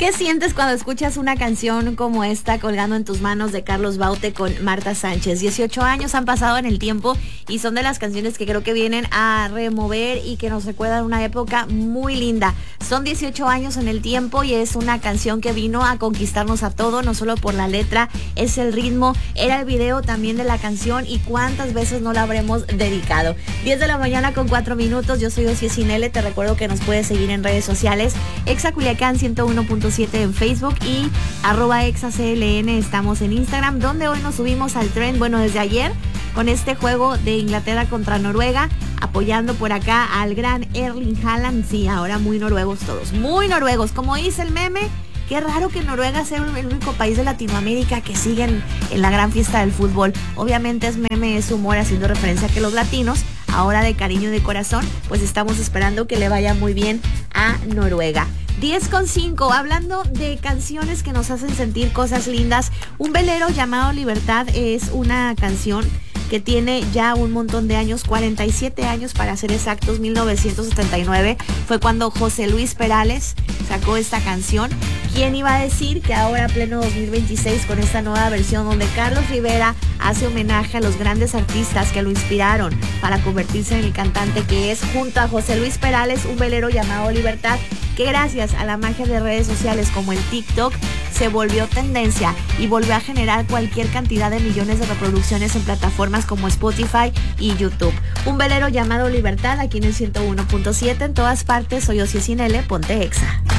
¿Qué sientes cuando escuchas una canción como esta, Colgando en tus manos, de Carlos Baute con Marta Sánchez? 18 años han pasado en el tiempo y son de las canciones que creo que vienen a remover y que nos recuerdan una época muy linda. Son 18 años en el tiempo y es una canción que vino a conquistarnos a todos, no solo por la letra, es el ritmo, era el video también de la canción y cuántas veces no la habremos dedicado. 10 de la mañana con 4 minutos, yo soy Ociel Sinele, te recuerdo que nos puedes seguir en redes sociales, Exa Culiacán 101.7 en Facebook y @ExaCLN estamos en Instagram, donde hoy nos subimos al tren, bueno, desde ayer, con este juego de Inglaterra contra Noruega, apoyando por acá al gran Erling Haaland. Sí, ahora muy noruegos todos, muy noruegos, como dice el meme. Qué raro que Noruega sea el único país de Latinoamérica que siguen en la gran fiesta del fútbol. Obviamente es meme, es humor, haciendo referencia a que los latinos, ahora de cariño y de corazón, pues estamos esperando que le vaya muy bien a Noruega. 10:05, hablando de canciones que nos hacen sentir cosas lindas, Un velero llamado Libertad es una canción que tiene ya un montón de años, 47 años para ser exactos. 1979 fue cuando José Luis Perales sacó esta canción. ¿Quién iba a decir que ahora, pleno 2026, con esta nueva versión donde Carlos Rivera hace homenaje a los grandes artistas que lo inspiraron para convertirse en el cantante que es, junto a José Luis Perales, Un velero llamado Libertad, que gracias a la magia de redes sociales como el TikTok se volvió tendencia y volvió a generar cualquier cantidad de millones de reproducciones en plataformas como Spotify y YouTube? Un velero llamado Libertad, aquí en el 101.7, en todas partes. Soy Ociel Sinele, ponte Exa.